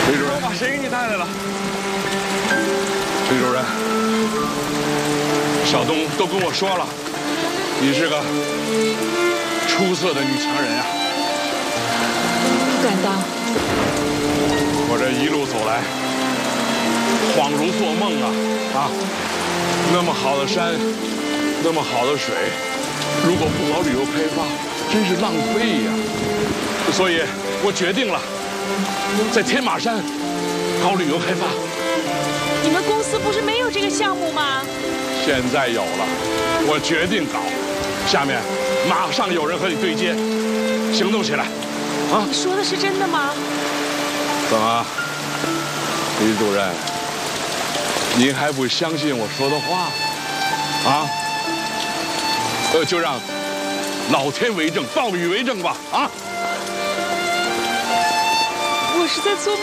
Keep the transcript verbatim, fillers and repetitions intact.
李主任， 把谁给你带来了？ 李主任，小东都跟我说了，你是个出色的女强人啊！ 不敢当。 我这一路走来，恍如做梦啊啊！那么好的山，那么好的水，如果不搞旅游开发，真是浪费呀！所以我决定了，在天马山搞旅游开发。 你们公司不是没有这个项目吗？ 现在有了，我决定搞。下面马上有人和你对接，行动起来，啊！ 你说的是真的吗？ 怎么，李主任，您还不相信我说的话？啊？呃，就让老天为证，暴雨为证吧！啊！ 我是在做梦。